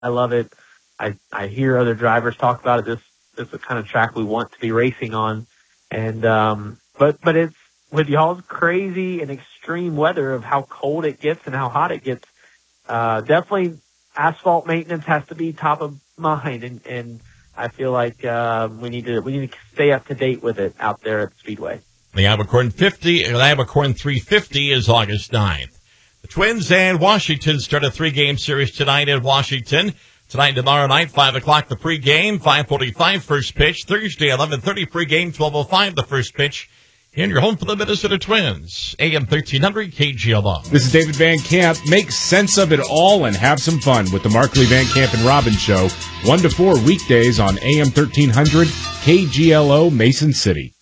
I love it. I hear other drivers talk about it. This is the kind of track we want to be racing on. And, but it's with y'all's crazy and extreme weather of how cold it gets and how hot it gets. Definitely asphalt maintenance has to be top of mind. And I feel like, we need to stay up to date with it out there at the Speedway. The Abercorn 350 is August 9th. The Twins and Washington start a 3-game series tonight in Washington. Tonight and tomorrow night, 5 o'clock the pregame, 5:45 first pitch. Thursday, 11:30 pregame, 12:05 the first pitch. And you're home for the Minnesota Twins. AM 1300 KGLO. This is David Van Camp. Make sense of it all and have some fun with the Markley, Van Camp, and Robbins Show. 1 to 4 weekdays on AM 1300 KGLO, Mason City.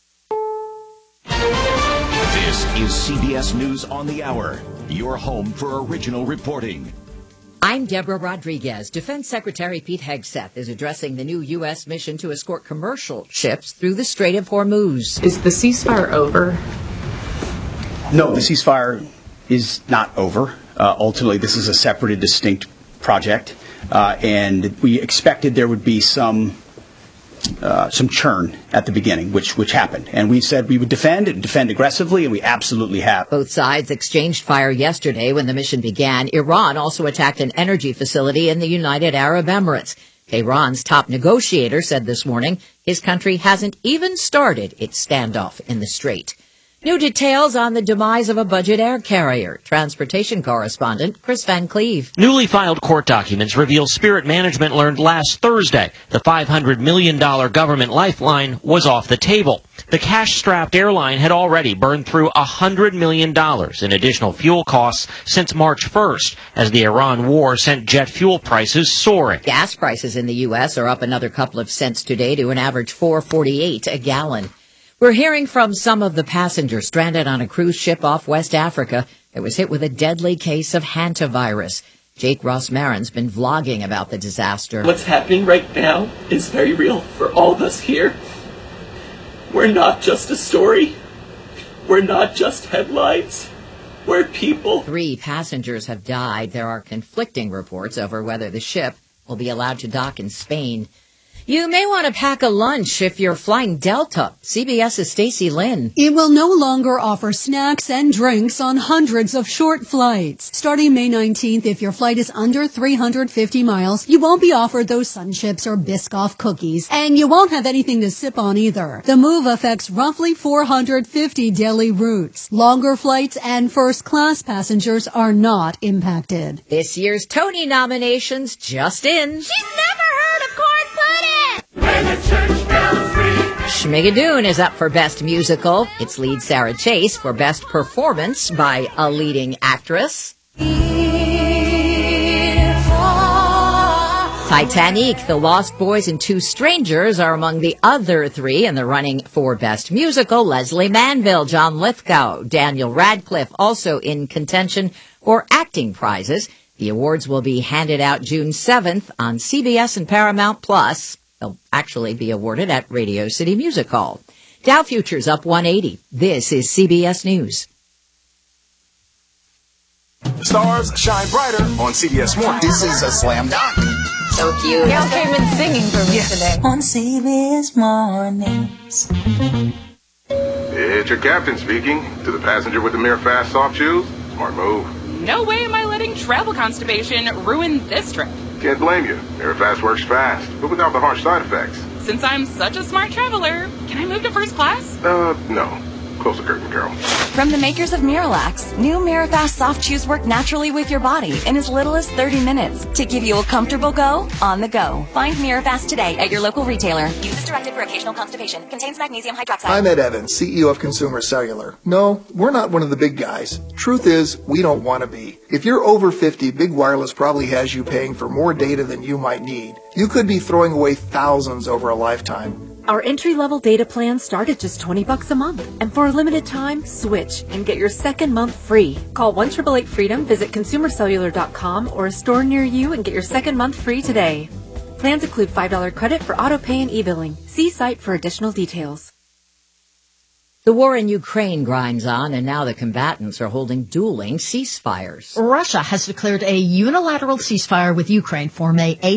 This is CBS News on the Hour, your home for original reporting. I'm Deborah Rodriguez. Defense Secretary Pete Hegseth is addressing the new U.S. mission to escort commercial ships through the Strait of Hormuz. Is the ceasefire over? No, the ceasefire is not over. Ultimately, this is a separate and distinct project, and we expected there would be some churn at the beginning, which happened. And we said we would defend aggressively, and we absolutely have. Both sides exchanged fire yesterday when the mission began. Iran also attacked an energy facility in the United Arab Emirates. Tehran's top negotiator said this morning his country hasn't even started its standoff in the strait. New details on the demise of a budget air carrier. Transportation correspondent Chris Van Cleve. Newly filed court documents reveal Spirit Management learned last Thursday the $500 million government lifeline was off the table. The cash-strapped airline had already burned through $100 million in additional fuel costs since March 1st, as the Iran war sent jet fuel prices soaring. Gas prices in the U.S. are up another couple of cents today to an average $4.48 a gallon. We're hearing from some of the passengers stranded on a cruise ship off West Africa that was hit with a deadly case of hantavirus. Jake Ross-Marin's been vlogging about the disaster. What's happening right now is very real for all of us here. We're not just a story. We're not just headlines. We're people. 3 passengers have died. There are conflicting reports over whether the ship will be allowed to dock in Spain. You may want to pack a lunch if you're flying Delta. CBS's Stacey Lynn. It will no longer offer snacks and drinks on hundreds of short flights. Starting May 19th, if your flight is under 350 miles, you won't be offered those Sun Chips or Biscoff cookies, and you won't have anything to sip on either. The move affects roughly 450 daily routes. Longer flights and first-class passengers are not impacted. This year's Tony nominations just in. She's never heard of corn pudding! When the church bells ring. Schmigadoon is up for Best Musical. Its lead Sarah Chase for Best Performance by a Leading Actress. Titanic, The Lost Boys, and Two Strangers are among the other 3 in the running for Best Musical. Leslie Manville, John Lithgow, Daniel Radcliffe also in contention for acting prizes. The awards will be handed out June 7th on CBS and Paramount+. They'll actually be awarded at Radio City Music Hall. Dow Futures up 180. This is CBS News. Stars shine brighter on CBS Mornings. This is a slam dunk. So cute. Gail came in singing for me today. On CBS Mornings. It's your captain speaking. To the passenger with the Mirror Fast soft shoes, smart move. No way am I letting travel constipation ruin this trip. Can't blame you. Mirror Fast works fast, but without the harsh side effects. Since I'm such a smart traveler, can I move to first class? No. Close the curtain, Carol. From the makers of Miralax, new Mirafast soft chews work naturally with your body in as little as 30 minutes to give you a comfortable go on the go. Find Mirafast today at your local retailer. Use as directed for occasional constipation. Contains magnesium hydroxide. I'm Ed Evans, CEO of Consumer Cellular. No, we're not one of the big guys. Truth is, we don't want to be. If you're over 50, Big Wireless probably has you paying for more data than you might need. You could be throwing away thousands over a lifetime. Our entry-level data plans start at just $20 a month. And for a limited time, switch and get your second month free. Call 1-888-FREEDOM, visit consumercellular.com or a store near you and get your second month free today. Plans include $5 credit for auto pay and e-billing. See site for additional details. The war in Ukraine grinds on, and now the combatants are holding dueling ceasefires. Russia has declared a unilateral ceasefire with Ukraine for May 8th.